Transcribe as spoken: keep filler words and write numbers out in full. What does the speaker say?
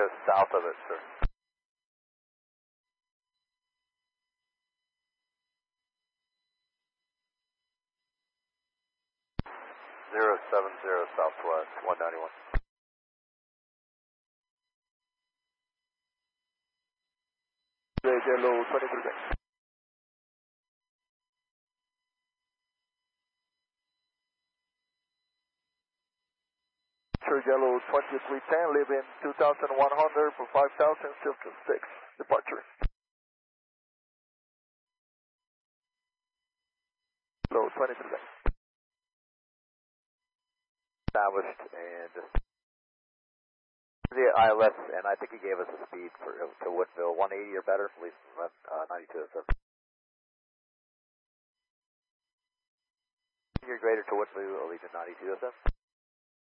Just south of it, sir. Zero seven zero southwest, one ninety one. Yellow twenty-three. Sure, Yellow twenty-three ten, live in two thousand one hundred for five thousand, Silton six, departure. Yellow twenty-three. Established and the I L S, and I think he gave us a speed for to Woodville, one eighty or better, at least uh, ninety-two oh seven. You're greater to Woodville, Allegiant ninety-two oh seven.